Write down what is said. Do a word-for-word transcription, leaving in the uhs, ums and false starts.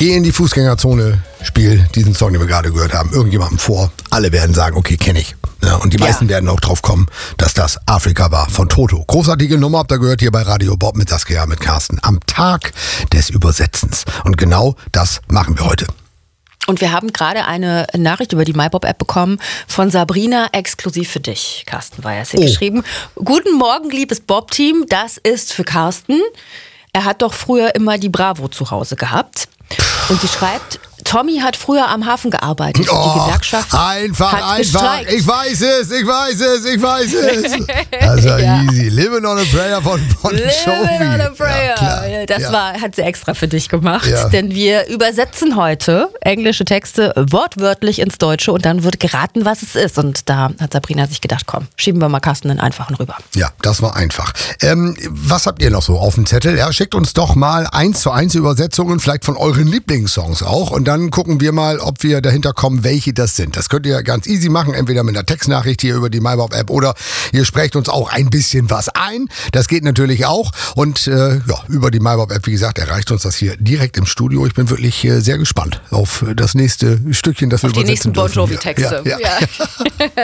Geh in die Fußgängerzone, spiel diesen Song, den wir gerade gehört haben, irgendjemandem vor. Alle werden sagen, okay, kenne ich. Ja, und die Ja. meisten werden auch drauf kommen, dass das Afrika war von Toto. Großartige Nummer, habt ihr gehört hier bei Radio Bob mit Saskia, mit Carsten. Am Tag des Übersetzens. Und genau das machen wir heute. Und wir haben gerade eine Nachricht über die MyBob-App bekommen von Sabrina, exklusiv für dich. Carsten war ja hier Oh. geschrieben. Guten Morgen, liebes Bob-Team. Das ist für Carsten. Er hat doch früher immer die Bravo zu Hause gehabt. Und sie schreibt, Tommy hat früher am Hafen gearbeitet. Und die Gewerkschaft einfach, hat einfach. gestreikt. Ich weiß es, ich weiß es, ich weiß es. Also Ja. easy. Living on a Prayer von Bon Jovi. Living on a prayer. Ja, klar. Ja, das Ja. war, hat sie extra für dich gemacht, Ja. denn wir übersetzen heute englische Texte wortwörtlich ins Deutsche und dann wird geraten, was es ist. Und da hat Sabrina sich gedacht, komm, schieben wir mal Carsten den einfachen rüber. Ja, das war einfach. Ähm, was habt ihr noch so auf dem Zettel? Ja, schickt uns doch mal eins zu eins Übersetzungen, vielleicht von euren Lieblingssongs auch. Und dann gucken wir mal, ob wir dahinter kommen, welche das sind. Das könnt ihr ganz easy machen, entweder mit einer Textnachricht hier über die MyBob-App oder ihr sprecht uns auch ein bisschen was ein. Das geht natürlich auch. Und äh, ja, über die MyBob-App, wie gesagt, erreicht uns das hier direkt im Studio. Ich bin wirklich äh, sehr gespannt auf das nächste Stückchen, das wir Auf die übersetzen nächsten Bon dürfen hier. Jovi-Texte. Ja, ja. Ja.